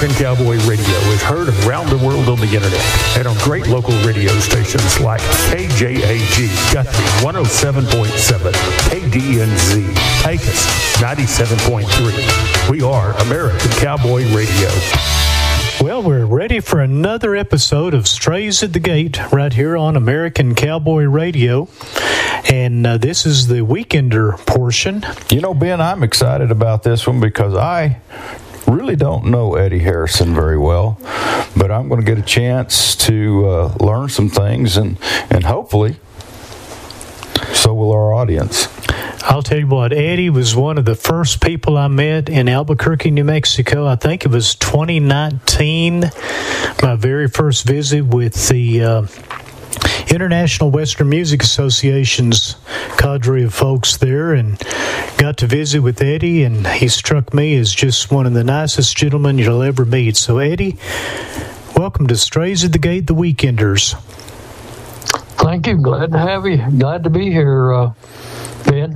American Cowboy Radio is heard around the world on the internet and on great local radio stations like KJAG Guthrie 107.7, KDNZ Pecos 97.3. We are American Cowboy Radio. Well, we're ready for another episode of Strays at the Gate right here on American Cowboy Radio. And this is the Weekender portion. You know, Ben, I'm excited about this one because I really don't know Eddie Harrison very well, but I'm going to get a chance to learn some things, and hopefully so will our audience. I'll tell you what, Eddie was one of the first people I met in Albuquerque, New Mexico. I think it was 2019, my very first visit with the International Western Music Association's cadre of folks there, and got to visit with Eddie, and he struck me as just one of the nicest gentlemen you'll ever meet. So, Eddie, welcome to Strays at the Gate, the Weekenders. Thank you. Glad to have you. Glad to be here, Ben.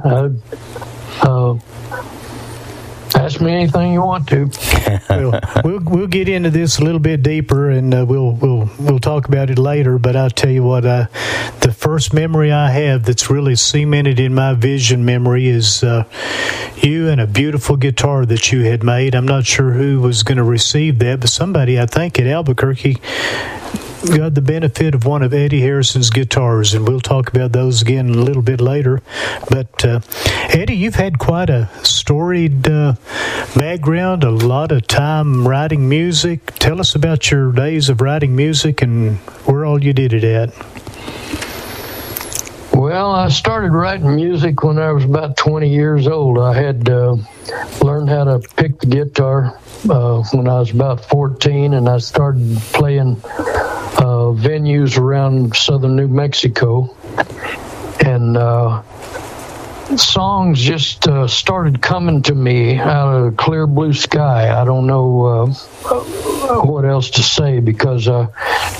Ask me anything you want to. Well, we'll get into this a little bit deeper, and we'll talk about it later. But I'll tell you what, the first memory I have that's really cemented in my vision memory is you and a beautiful guitar that you had made. I'm not sure who was going to receive that, but somebody, I think, at Albuquerque got the benefit of one of Eddie Harrison's guitars, and we'll talk about those again a little bit later. But Eddie, you've had quite a storied background, a lot of time writing music. Tell us about your days of writing music and where all you did it at. Well, I started writing music when I was about 20 years old. I had learned how to pick the guitar when I was about 14, and I started playing venues around southern New Mexico, and songs just started coming to me out of the clear blue sky. I don't know what else to say, because I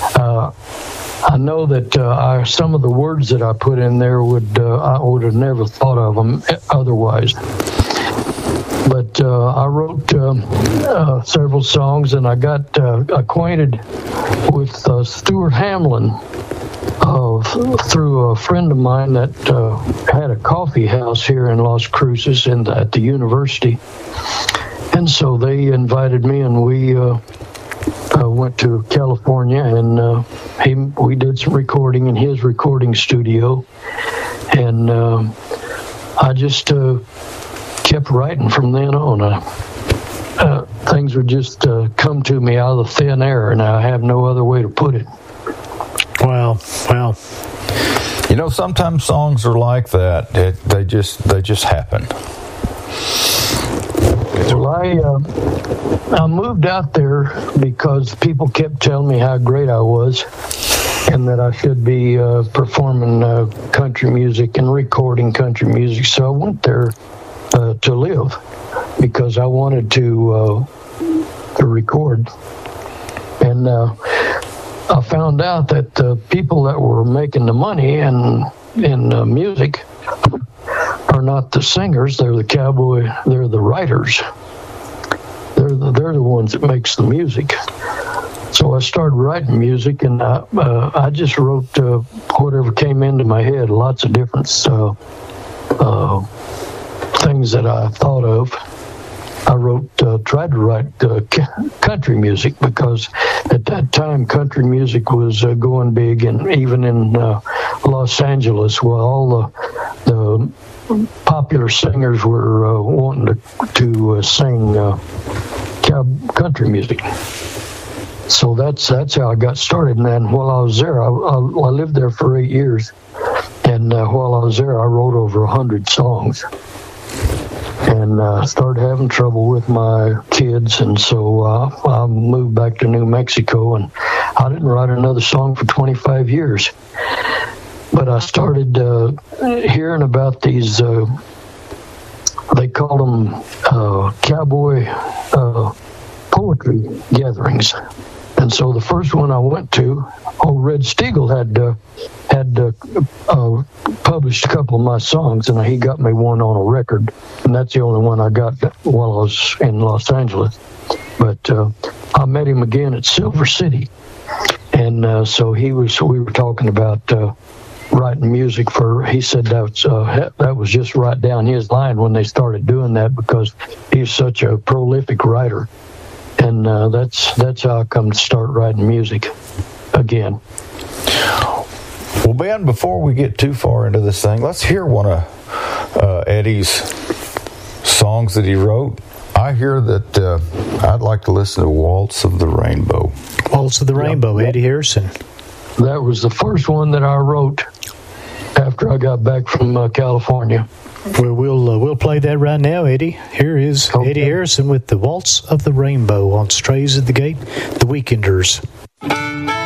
know that some of the words that I put in there I would have never thought of them otherwise. But I wrote several songs, and I got acquainted with Stuart Hamlin through a friend of mine that had a coffee house here in Las Cruces at the university. And so they invited me, and we went to California, and we did some recording in his recording studio. And I just kept writing from then on. Things would just come to me out of the thin air, and I have no other way to put it. Wow. You know, sometimes songs are like that. They just happen. Well, I moved out there because people kept telling me how great I was, and that I should be performing country music and recording country music. So I went there to live, because I wanted to record. And I found out that the people that were making the money in music are not the singers. They're the writers. They're the ones that makes the music. So I started writing music, and I just wrote whatever came into my head, lots of different things that I thought of. I tried to write country music, because at that time country music was going big, and even in Los Angeles, well, all the popular singers were wanting to sing country music. So that's how I got started. And then while I was there, I lived there for 8 years, and while I was there, I wrote over 100 songs. And started having trouble with my kids, and so I moved back to New Mexico, and I didn't write another song for 25 years. But I started hearing about these, they called them cowboy poetry gatherings. And so the first one I went to, Red Steagall had published a couple of my songs, and he got me one on a record, and that's the only one I got while I was in Los Angeles. But I met him again at Silver City, and so we were talking about writing music for. He said that was just right down his line when they started doing that, because he's such a prolific writer, and that's how I come to start writing music again. Well, Ben, before we get too far into this thing, let's hear one of Eddie's songs that he wrote. I hear that I'd like to listen to Waltz of the Rainbow. Waltz of the Rainbow, Eddie Harrison. That was the first one that I wrote after I got back from California. Well, we'll play that right now, Eddie. Here is Eddie Harrison with the Waltz of the Rainbow on Strays at the Gate, The Weekenders.